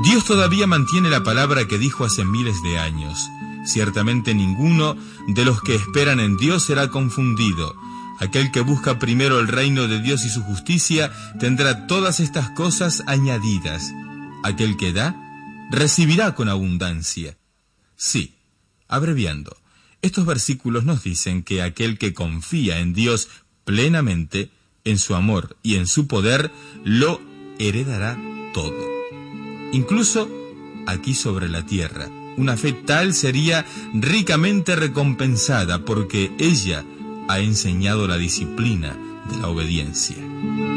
Dios todavía mantiene la palabra que dijo hace miles de años. Ciertamente ninguno de los que esperan en Dios será confundido. Aquel que busca primero el reino de Dios y su justicia tendrá todas estas cosas añadidas. Aquel que da, recibirá con abundancia. Sí, abreviando, estos versículos nos dicen que aquel que confía en Dios plenamente, en su amor y en su poder, lo heredará todo. Incluso aquí sobre la tierra. Una fe tal sería ricamente recompensada porque ella ha enseñado la disciplina de la obediencia.